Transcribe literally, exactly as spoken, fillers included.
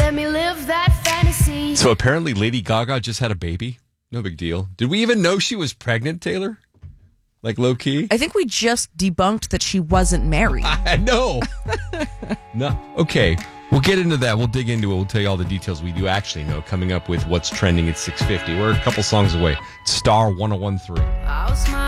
let me live that fantasy. So apparently Lady Gaga just had a baby. No big deal. Did we even know she was pregnant, Taylor? Like low key? I think we just debunked that she wasn't married. I know. No. Okay. We'll get into that. We'll dig into it. We'll tell you all the details we do actually know coming up with what's trending at six fifty. We're a couple songs away. Star one oh one three. I'll smile.